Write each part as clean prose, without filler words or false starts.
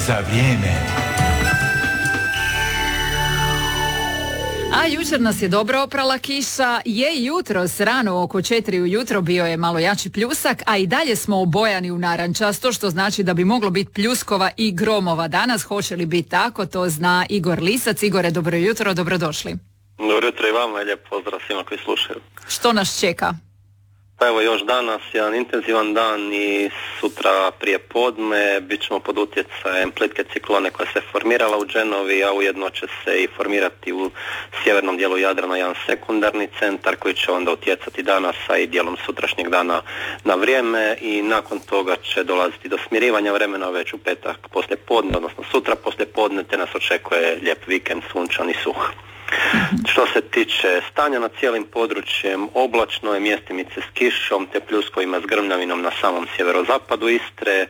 za vrijeme. A jučer nas je dobro oprala kiša, je jutros rano oko 4 ujutro bio je malo jači pljusak, a i dalje smo obojani u narančasto, što znači da bi moglo biti pljuskova i gromova danas. Hoće li biti tako, to zna Igor Lisac. Igore, dobro jutro, dobrodošli. Dobro jutro i vama, lijep pozdrav svima koji slušaju. Što nas čeka? Pa evo još danas jedan intenzivan dan i sutra prije podne bit ćemo pod utjecajem plitke ciklone koja se formirala u Genovi, a ujedno će se i formirati u sjevernom dijelu Jadrana jedan sekundarni centar koji će onda utjecati danas, a i dijelom sutrašnjeg dana na vrijeme, i nakon toga će dolaziti do smirivanja vremena već u petak poslije podne, odnosno sutra poslije podne, te nas očekuje lijep vikend, sunčan i suh. Što se tiče stanja na cijelim područjem, oblačno je, mjestimice s kišom te pljuskovima s grmljavinom na samom sjeverozapadu Istre,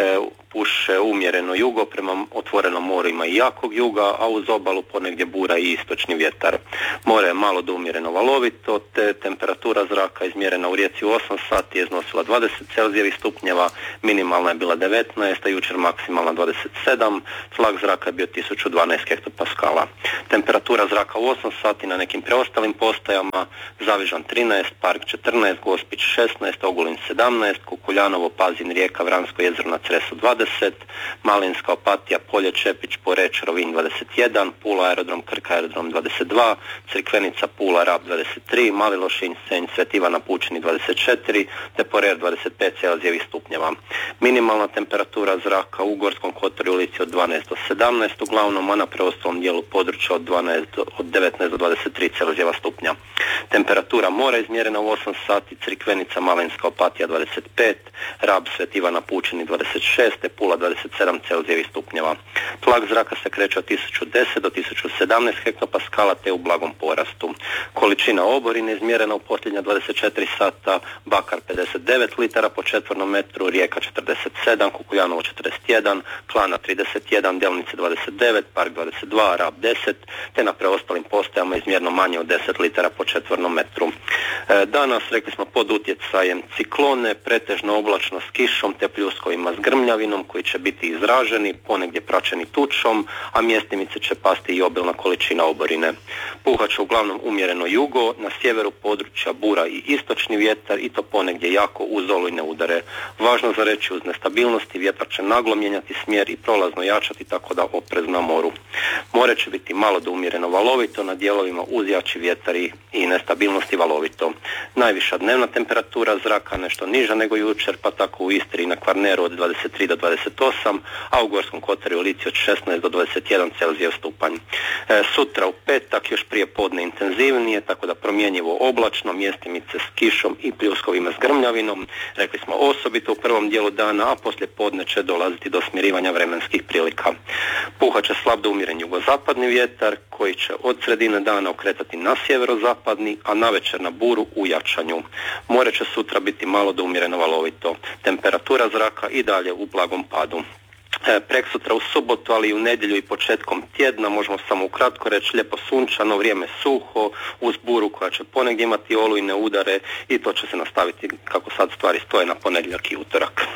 puše umjereno jugo, prema otvorenom moru ima i jakog juga, a uz obalu ponegdje bura i istočni vjetar. More je malo do umjereno valovito, te temperatura zraka izmjerena u Rijeci u 8 sati je iznosila 20 Celzijevih stupnjeva, minimalna je bila 19, a jučer maksimalna 27, tlak zraka je bio 1012 hektopaskala. Temperatura zraka u 8 sati na nekim preostalim postajama: Zavižan 13, Park 14, Gospić 16, Ogulin 17, Kukuljanovo, Pazin, Rijeka, Vransko jezero na Cresu 20, Malinska, Opatija, Polje, Čepić, Poreč, Rovinj 21, Pula, aerodrom Krka, aerodrom 22, Crikvenica, Pula, Rab 23, Mali Lošinj, Senj, Svet Ivana, Pučini 24, te Porer 25 Celzijevih stupnjeva. Minimalna temperatura zraka u Gorskom kotaru i Lici od 12 do 17, uglavnom, a na preostalom dijelu područja od 19 do 23 Celzijeva stupnja. Temperatura mora izmjerena u 8 sati: Crikvenica, Malinska, Opatija 25, Rab, Svet Ivana, Pučini 26, te Pula 27 Celzijevih stupnjeva. Tlak zraka se kreće od 1010 do 1017 hektopaskala te u blagom porastu. Količina oborine izmjerena u posljednja 24 sata: Bakar 59 litara po četvornom metru, Rijeka 47, Kukujanovo 41, Klana 31, Delnice 29, Park 22, Rab 10, te na preostalim postajama izmjerno manje od 10 litara po četvornom metru. Danas, rekli smo, pod utjecajem ciklone, pretežno oblačno s kišom te pljuskovima s grmljavinom koji će biti izraženi, ponegdje praćeni tučom, a mjestimice će pasti i obilna količina oborine. Puhat će uglavnom umjereno jugo, na sjeveru područja bura i istočni vjetar, i to ponegdje jako uz olujne udare. Važno za reći, uz nestabilnosti vjetar će naglo mijenjati smjer i prolazno jačati, tako da oprez na moru. More će biti malo do umjereno valovito, na dijelovima uz jači vjetar i nestabilnosti valovito. Najviša dnevna temperatura zraka nešto niža nego jučer, pa tako u Istri i na Kvarneru od 23 do 28, a u Gorskom kotaru i Lici od 16 do 21 Celzijev stupanj. Sutra u petak još prije podne intenzivnije, tako da promjenjivo oblačno, mjestimice s kišom i pljuskovima s grmljavinom, rekli smo osobito u prvom dijelu dana, a poslije podne će dolaziti do smirivanja vremenskih prilika. Puhat će slab do umjeren jugozapadni vjetar koji će od sredine dana okretati na sjeverozapadni, a navečer na buru u jačanju. More će sutra biti malo do umjereno valovito. Temperatura zraka i dalje u blagom padu. Preksutra u subotu, ali i u nedjelju i početkom tjedna možemo samo ukratko reći lijepo sunčano, vrijeme suho, uz buru koja će ponegdje imati olujne udare, i to će se nastaviti kako sad stvari stoje na ponedjeljak i utorak.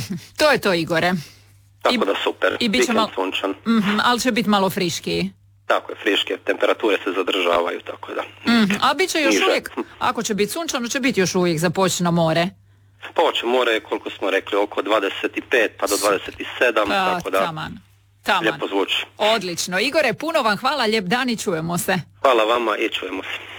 To je to, Igore. Tako da super, i vikend sunčan. Ali će biti malo friškiji. Tako je, friške, temperature se zadržavaju, tako da. A bit će još niže. uvijek, ako će biti sunčano, će biti još uvijek za poći na more. Poće more, koliko smo rekli, oko 25 pa do 27, tako da Taman. lijepo zvuči. Odlično. Igore, puno vam hvala, lijep dan i čujemo se. Hvala vama i čujemo se.